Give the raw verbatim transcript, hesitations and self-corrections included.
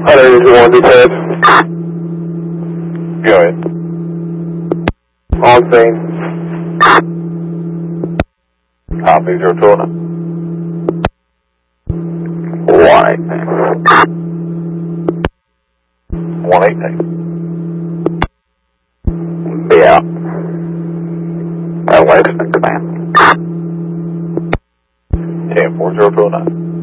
Hello, two one detailed. Go ahead. On scene. Copy, zero two one. One eighteen. One eighteen. Be out. That way, command. Ten four zero two nine.